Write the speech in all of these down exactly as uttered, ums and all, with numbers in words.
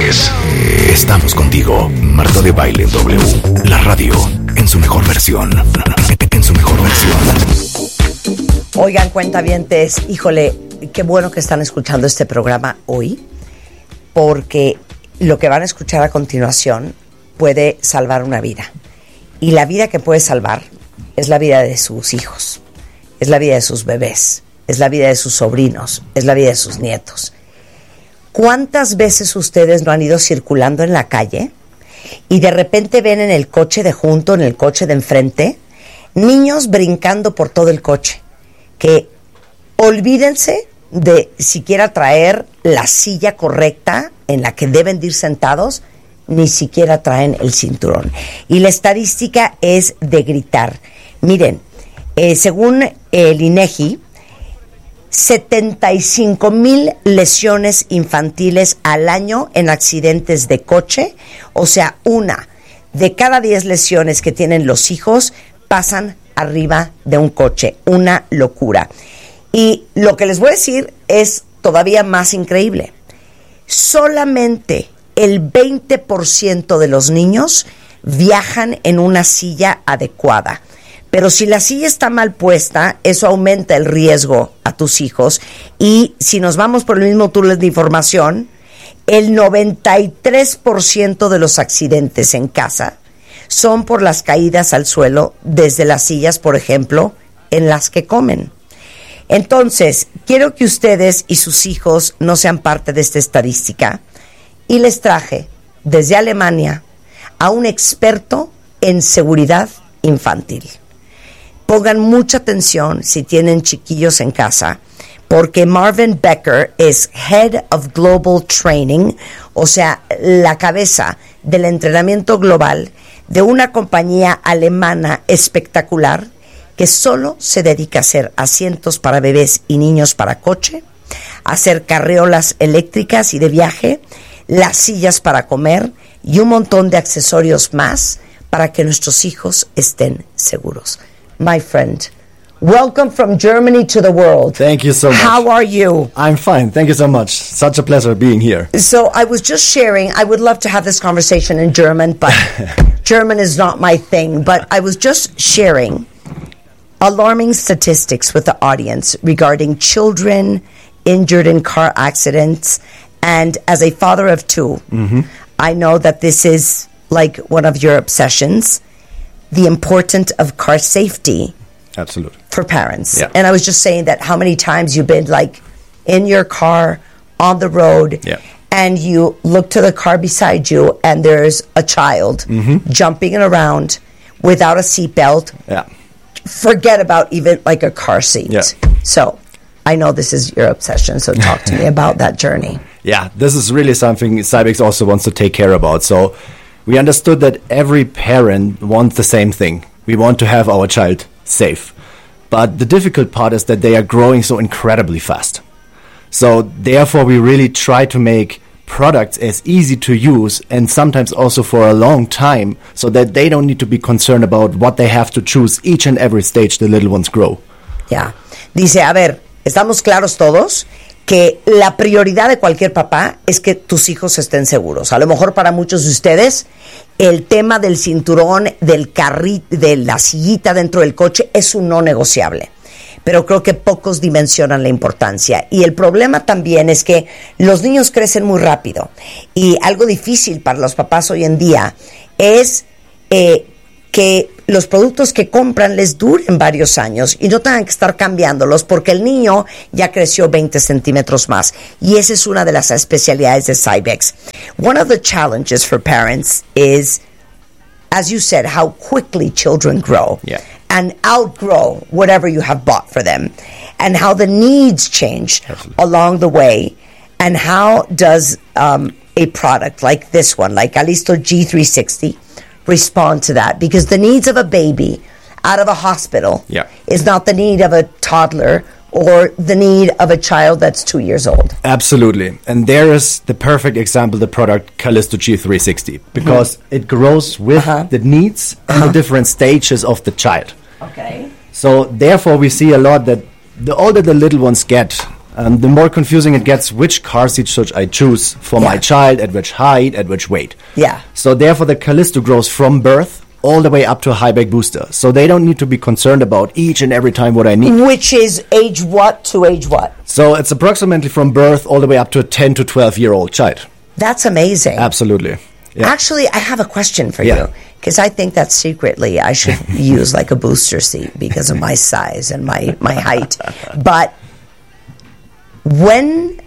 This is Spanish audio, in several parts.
es. Estamos contigo. Marta de Baile W. La radio en su mejor versión. En su mejor versión. Oigan, cuentavientes, híjole, qué bueno que están escuchando este programa hoy, porque lo que van a escuchar a continuación puede salvar una vida. Y la vida que puede salvar es la vida de sus hijos, es la vida de sus bebés, es la vida de sus sobrinos, es la vida de sus nietos. ¿Cuántas veces ustedes no han ido circulando en la calle y de repente ven en el coche de junto, en el coche de enfrente, niños brincando por todo el coche? Que olvídense de siquiera traer la silla correcta en la que deben de ir sentados, ni siquiera traen el cinturón. Y la estadística es de gritar. Miren, eh, según el INEGI, setenta y cinco mil lesiones infantiles al año en accidentes de coche. O sea, una de cada diez lesiones que tienen los hijos pasan arriba de un coche. Una locura. Y lo que les voy a decir es todavía más increíble. Solamente el veinte por ciento de los niños viajan en una silla adecuada. Pero si la silla está mal puesta, eso aumenta el riesgo a tus hijos. Y si nos vamos por el mismo túnel de información, el noventa y tres por ciento de los accidentes en casa son por las caídas al suelo desde las sillas, por ejemplo, en las que comen. Entonces, quiero que ustedes y sus hijos no sean parte de esta estadística. Y les traje desde Alemania a un experto en seguridad infantil. Pongan mucha atención si tienen chiquillos en casa, porque Marvin Becker es Head of Global Training, o sea, la cabeza del entrenamiento global de una compañía alemana espectacular que solo se dedica a hacer asientos para bebés y niños para coche, a hacer carreolas eléctricas y de viaje, las sillas para comer y un montón de accesorios más para que nuestros hijos estén seguros. My friend, welcome from Germany to the world. Thank you so much. How are you? I'm fine. Thank you so much. Such a pleasure being here. So I was just sharing, I would love to have this conversation in German, but German is not my thing. But I was just sharing alarming statistics with the audience regarding children injured in car accidents. And as a father of two, mm-hmm. I know that this is like one of your obsessions, the importance of car safety. Absolutely. For parents. Yeah. And I was just saying that how many times you've been like in your car on the road yeah. and you look to the car beside you and there's a child mm-hmm. jumping around without a seatbelt. Yeah. Forget about even like a car seat. Yeah. So I know this is your obsession, so talk to me about that journey. Yeah, this is really something Cybex also wants to take care about. So we understood that every parent wants the same thing. We want to have our child safe. But the difficult part is that they are growing so incredibly fast. So therefore we really try to make products as easy to use and sometimes also for a long time so that they don't need to be concerned about what they have to choose each and every stage the little ones grow. Yeah. Dice, a ver, estamos claros todos que la prioridad de cualquier papá es que tus hijos estén seguros. A lo mejor para muchos de ustedes el tema del cinturón, del carrito, de la sillita dentro del coche es un no negociable. Pero creo que pocos dimensionan la importancia. Y el problema también es que los niños crecen muy rápido. Y algo difícil para los papás hoy en día es eh, que los productos que compran les duren varios años y no tengan que estar cambiándolos porque el niño ya creció veinte centímetros más. Y esa es una de las especialidades de Cybex. One of the challenges for parents is, as you said, how quickly children grow. Yeah. And outgrow whatever you have bought for them, and how the needs change Absolutely. Along the way, and how does um, a product like this one, like Alisto G three sixty, respond to that? Because the needs of a baby out of a hospital yeah. is not the need of a toddler or the need of a child that's two years old. Absolutely. And there is the perfect example, the product Callisto G three sixty, because mm-hmm. it grows with uh-huh. the needs and uh-huh. the different stages of the child. Okay. So therefore we see a lot that the older the little ones get, um, the more confusing it gets which car seat should I choose for Yeah. my child, at which height, at which weight. Yeah. So therefore the Callisto grows from birth all the way up to a high-back booster. So they don't need to be concerned about each and every time what I need. Which is age what to age what? So it's approximately from birth all the way up to a ten to twelve-year-old child. That's amazing. Absolutely. Yeah. Actually, I have a question for Yeah. you, because I think that secretly I should use like a booster seat because of my size and my, my height. But when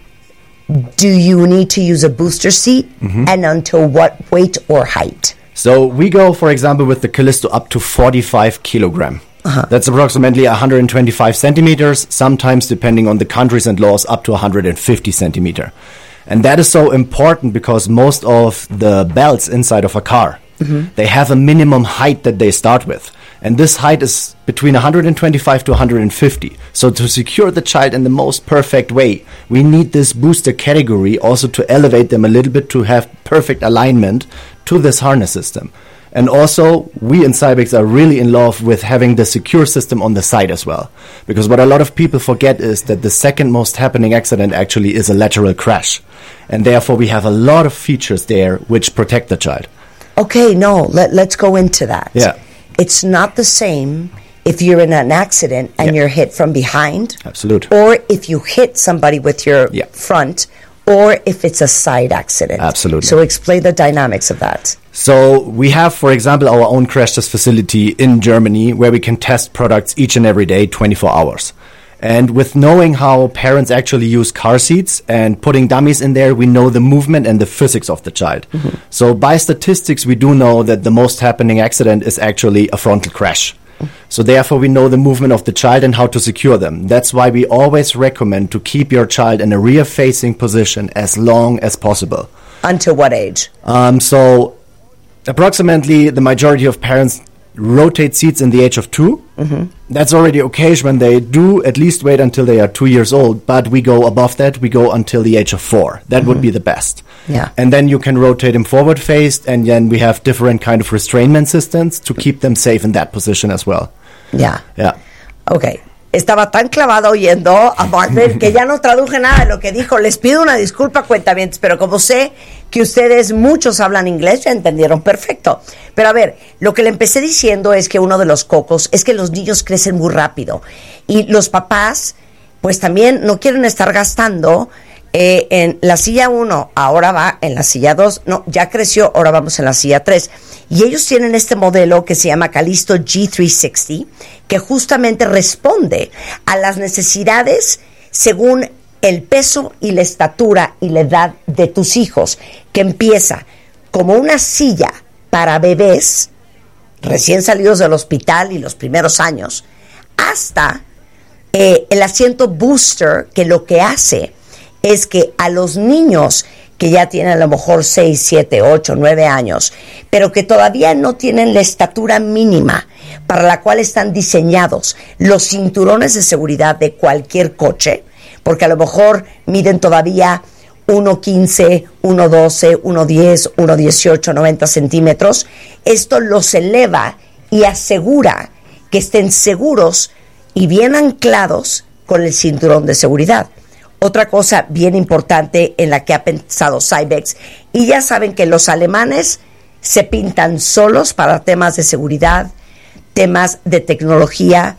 do you need to use a booster seat, Mm-hmm. and until what weight or height? So we go, for example, with the Callisto up to forty-five kilogram. Uh-huh. That's approximately one hundred twenty-five centimeters, sometimes depending on the countries and laws up to one hundred fifty centimeter. And that is so important because most of the belts inside of a car, mm-hmm. they have a minimum height that they start with. And this height is between one hundred twenty-five to one hundred fifty. So to secure the child in the most perfect way, we need this booster category also to elevate them a little bit to have perfect alignment to this harness system. And also, we in Cybex are really in love with having the secure system on the side as well. Because what a lot of people forget is that the second most happening accident actually is a lateral crash. And therefore, we have a lot of features there which protect the child. Okay, no, let, let's go into that. Yeah. It's not the same if you're in an accident and Yeah. you're hit from behind. Absolutely. Or if you hit somebody with your Yeah. front, or if it's a side accident. Absolutely. So explain the dynamics of that. So we have, for example, our own crash test facility in Germany where we can test products each and every day, twenty-four hours. And with knowing how parents actually use car seats and putting dummies in there, we know the movement and the physics of the child. Mm-hmm. So by statistics, we do know that the most happening accident is actually a frontal crash. So therefore, we know the movement of the child and how to secure them. That's why we always recommend to keep your child in a rear-facing position as long as possible. Until what age? Um, so approximately the majority of parents rotate seats in the age of two. Mm-hmm. That's already occasion when they do at least wait until they are two years old, but we go above that, we go until the age of four. That mm-hmm. would be the best. Yeah. And then you can rotate them forward faced, and then we have different kind of restrainment systems to keep them safe in that position as well. Yeah. Yeah. Okay. Estaba tan clavado oyendo a Marvin que ya no traduje nada de lo que dijo. Les pido una disculpa, cuentavientes, pero como sé que ustedes muchos hablan inglés, ya entendieron perfecto. Pero a ver, lo que le empecé diciendo es que uno de los cocos es que los niños crecen muy rápido y los papás pues también no quieren estar gastando eh, en la silla uno, ahora va en la silla dos, no, ya creció, ahora vamos en la silla tres. Y ellos tienen este modelo que se llama Callisto G trescientos sesenta, que justamente responde a las necesidades según el peso y la estatura y la edad de tus hijos, que empieza como una silla para bebés recién salidos del hospital y los primeros años, hasta eh, el asiento booster, que lo que hace es que a los niños que ya tienen a lo mejor seis, siete, ocho, nueve años, pero que todavía no tienen la estatura mínima para la cual están diseñados los cinturones de seguridad de cualquier coche, porque a lo mejor miden todavía uno quince, uno doce, uno diez, uno dieciocho, noventa centímetros. Esto los eleva y asegura que estén seguros y bien anclados con el cinturón de seguridad. Otra cosa bien importante en la que ha pensado Cybex, y ya saben que los alemanes se pintan solos para temas de seguridad, temas de tecnología,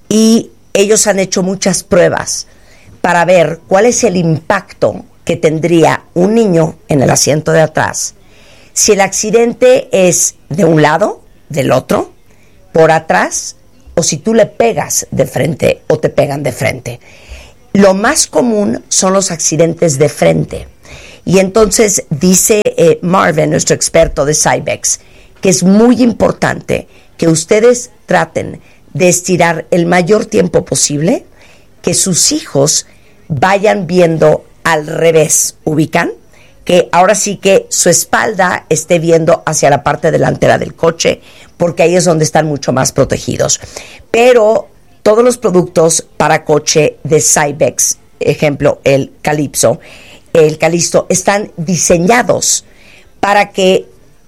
y ellos han hecho muchas pruebas para ver cuál es el impacto que tendría un niño en el asiento de atrás si el accidente es de un lado, del otro, por atrás, o si tú le pegas de frente o te pegan de frente. Lo más común son los accidentes de frente. Y entonces dice eh, Marvin, nuestro experto de Cybex, que es muy importante que ustedes traten de estirar el mayor tiempo posible, que sus hijos vayan viendo al revés, ¿ubican? Que ahora sí que su espalda esté viendo hacia la parte delantera del coche, porque ahí es donde están mucho más protegidos. Pero todos los productos para coche de Cybex, ejemplo, el Calypso, el Callisto, están diseñados para que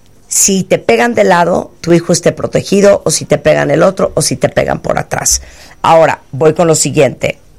si te pegan de lado, tu hijo esté protegido, o si te pegan el otro, o si te pegan por atrás. Ahora, voy con lo siguiente.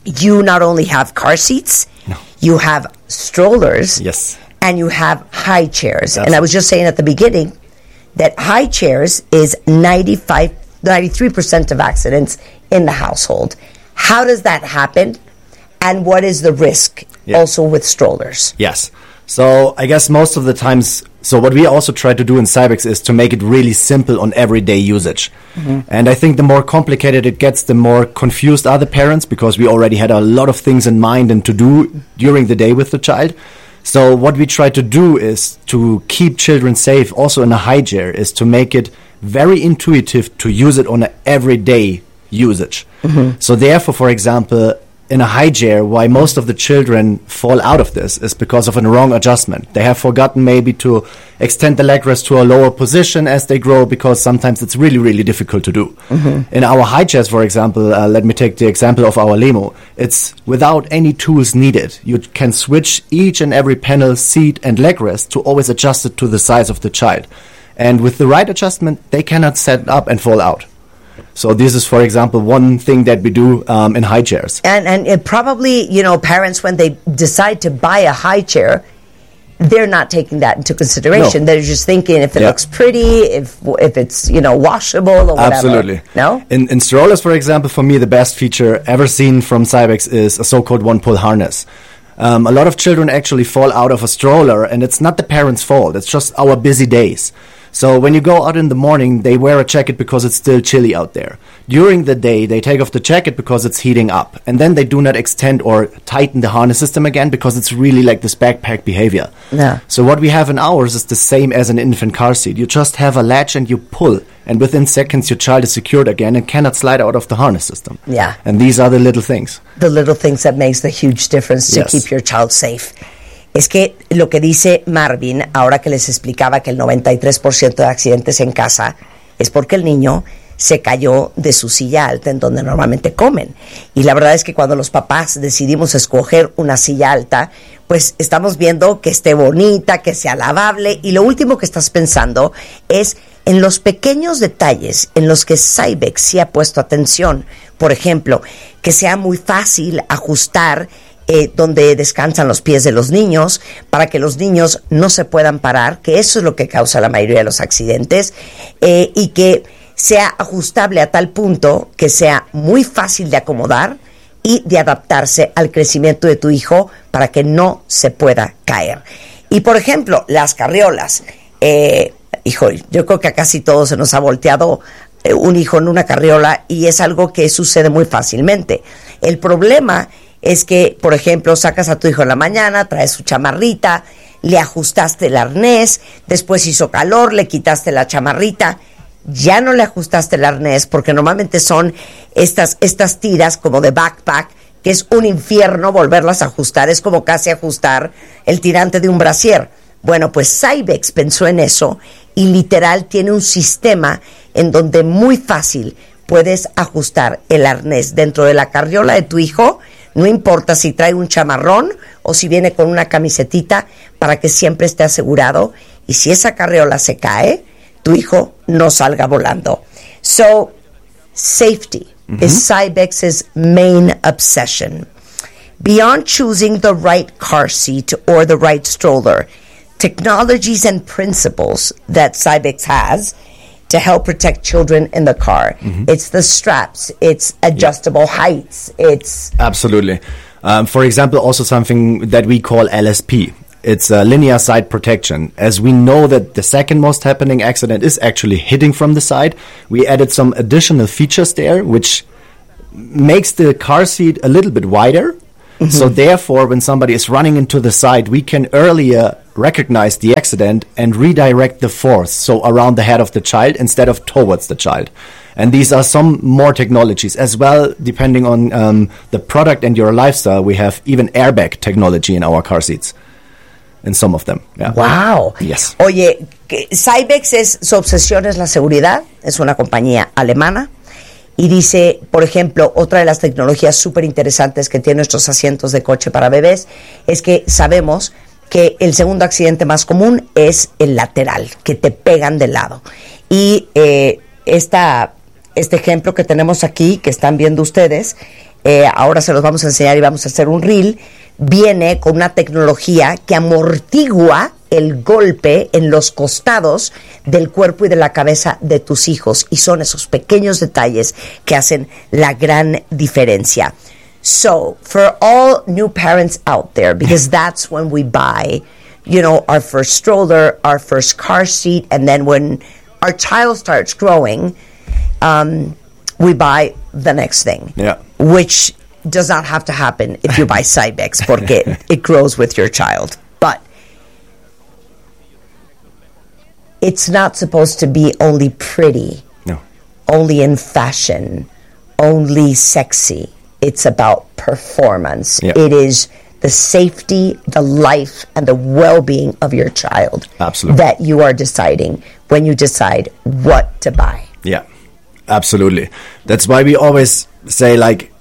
you not only have car seats, no. you have strollers, yes, and you have high chairs. That's and I was just saying at the beginning that high chairs is ninety-five, ninety-three percent of accidents in the household. How does that happen? And what is the risk yeah. also with strollers? Yes. So I guess most of the times, so what we also try to do in Cybex is to make it really simple on everyday usage. Mm-hmm. And I think the more complicated it gets, the more confused are the parents, because we already had a lot of things in mind and to do during the day with the child. So what we try to do is to keep children safe also in a high chair, is to make it very intuitive to use it on an everyday usage. Mm-hmm. So therefore, for example, in a high chair, why most of the children fall out of this is because of a wrong adjustment. They have forgotten maybe to extend the leg rest to a lower position as they grow, because sometimes it's really, really difficult to do. Mm-hmm. In our high chairs, for example, uh, let me take the example of our Lemo. It's without any tools needed. You can switch each and every panel, seat and leg rest to always adjust it to the size of the child. And with the right adjustment, they cannot set up and fall out. So this is, for example, one thing that we do um, in high chairs. And, and it probably, you know, parents, when they decide to buy a high chair, they're not taking that into consideration. No. They're just thinking if it yeah. looks pretty, if if it's, you know, washable or whatever. Absolutely. No? In, in strollers, for example, for me, the best feature ever seen from Cybex is a so-called one-pull harness. Um, a lot of children actually fall out of a stroller, and it's not the parents' fault. It's just our busy days. So when you go out in the morning, they wear a jacket because it's still chilly out there. During the day, they take off the jacket because it's heating up. And then they do not extend or tighten the harness system again, because it's really like this backpack behavior. Yeah. So what we have in ours is the same as an infant car seat. You just have a latch and you pull. And within seconds, your child is secured again and cannot slide out of the harness system. Yeah. And these are the little things. The little things that makes the huge difference to Yes. keep your child safe. Es que lo que dice Marvin, ahora que les explicaba que el noventa y tres por ciento de accidentes en casa es porque el niño se cayó de su silla alta en donde normalmente comen. Y la verdad es que cuando los papás decidimos escoger una silla alta, pues estamos viendo que esté bonita, que sea lavable, y lo último que estás pensando es en los pequeños detalles en los que Cybex sí ha puesto atención. Por ejemplo, que sea muy fácil ajustar Eh, donde descansan los pies de los niños, para que los niños no se puedan parar, que eso es lo que causa la mayoría de los accidentes, eh, y que sea ajustable a tal punto que sea muy fácil de acomodar y de adaptarse al crecimiento de tu hijo para que no se pueda caer. Y por ejemplo, las carriolas. Eh, hijo, yo creo que a casi todos se nos ha volteado eh, un hijo en una carriola, y es algo que sucede muy fácilmente. El problema es que, por ejemplo, sacas a tu hijo en la mañana, traes su chamarrita, le ajustaste el arnés, después hizo calor, le quitaste la chamarrita, ya no le ajustaste el arnés, porque normalmente son estas, estas tiras como de backpack, que es un infierno volverlas a ajustar, es como casi ajustar el tirante de un brasier. Bueno, pues Cybex pensó en eso y literal tiene un sistema en donde muy fácil puedes ajustar el arnés dentro de la carriola de tu hijo. No importa si trae un chamarrón o si viene con una camisetita, para que siempre esté asegurado. Y si esa carriola se cae, tu hijo no salga volando. So, safety mm-hmm. is Cybex's main obsession. Beyond choosing the right car seat or the right stroller, technologies and principles that Cybex has to help protect children in the car. Mm-hmm. It's the straps, it's adjustable yeah. heights, it's... Absolutely. Um, for example, also something that we call L S P. It's a linear side protection. As we know that the second most happening accident is actually hitting from the side, we added some additional features there, which makes the car seat a little bit wider. Mm-hmm. So therefore, when somebody is running into the side, we can earlier recognize the accident and redirect the force, so around the head of the child instead of towards the child. And these are some more technologies as well, depending on um, the product and your lifestyle. We have even airbag technology in our car seats, in some of them. Yeah. Wow. Yes. Oye, Cybex es, su obsesión es la seguridad, es una compañía alemana. Y dice, por ejemplo, otra de las tecnologías súper interesantes que tienen nuestros asientos de coche para bebés es que sabemos que el segundo accidente más común es el lateral, que te pegan de lado. Y eh, esta, este ejemplo que tenemos aquí, que están viendo ustedes, eh, ahora se los vamos a enseñar y vamos a hacer un reel, viene con una tecnología que amortigua el golpe en los costados del cuerpo y de la cabeza de tus hijos, y son esos pequeños detalles que hacen la gran diferencia. So, for all new parents out there, because that's when we buy, you know, our first stroller, our first car seat, and then when our child starts growing, um, we buy the next thing. Yeah. Which does not have to happen if you buy Cybex, porque it grows with your child. But it's not supposed to be only pretty, No. only in fashion, only sexy. It's about performance. Yeah. It is the safety, the life, and the well-being of your child. Absolutely. That you are deciding when you decide what to buy. Yeah, absolutely. That's why we always say, like,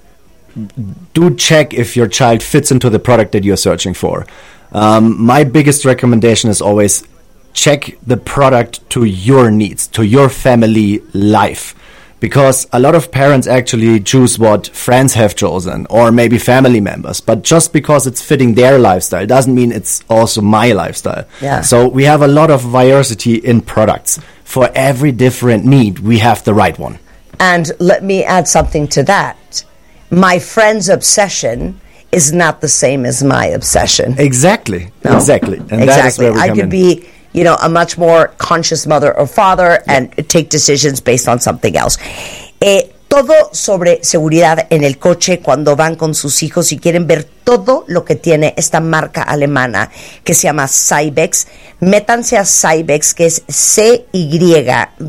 do check if your child fits into the product that you're searching for. Um, my biggest recommendation is always check the product to your needs, to your family life. Because a lot of parents actually choose what friends have chosen, or maybe family members. But just because it's fitting their lifestyle doesn't mean it's also my lifestyle. Yeah. So we have a lot of diversity in products. For every different need, we have the right one. And let me add something to that. My friend's obsession is not the same as my obsession. Exactly. No? Exactly. And exactly. that is where we I come could in. be, you know, a much more conscious mother or father and take decisions based on something else. Eh, todo sobre seguridad en el coche cuando van con sus hijos y quieren ver todo lo que tiene esta marca alemana que se llama Cybex. Métanse a Cybex, que es C Y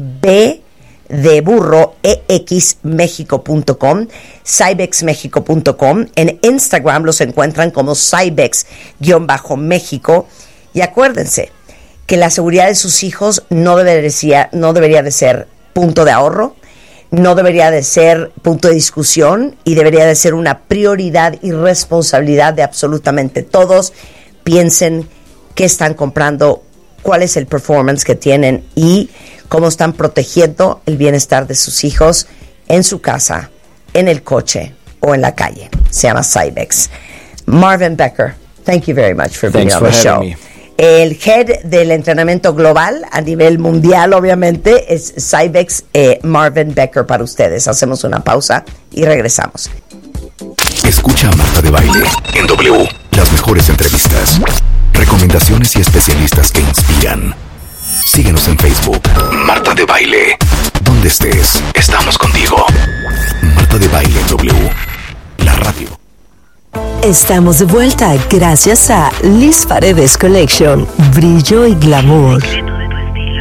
B de burro e x mexico punto com, cybex mexico punto com. En Instagram los encuentran como Cybex-México. Y acuérdense que la seguridad de sus hijos no debería, no debería de ser punto de ahorro, no debería de ser punto de discusión, y debería de ser una prioridad y responsabilidad de absolutamente todos. Piensen qué están comprando, cuál es el performance que tienen y cómo están protegiendo el bienestar de sus hijos en su casa, en el coche o en la calle. Se llama Cybex. Marvin Becker, thank you very much for being Thanks on for the show. having me. El head del entrenamiento global a nivel mundial, obviamente, es Cybex. eh, Marvin Becker para ustedes. Hacemos una pausa y regresamos. Escucha a Marta de Baile en W. Las mejores entrevistas, recomendaciones y especialistas que inspiran. Síguenos en Facebook. Marta de Baile. Donde estés, estamos contigo. Marta de Baile en W. La radio. Estamos de vuelta gracias a Liz Paredes Collection. Brillo y glamour.